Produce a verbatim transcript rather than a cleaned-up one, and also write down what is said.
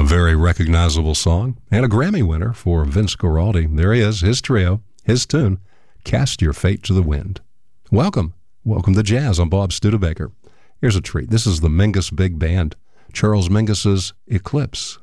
A very recognizable song and a Grammy winner for Vince Guaraldi. There he is, his trio, his tune, Cast Your Fate to the Wind. Welcome. Welcome to Jazz. I'm Bob Studebaker. Here's a treat. This is the Mingus Big Band, Charles Mingus's Eclipse.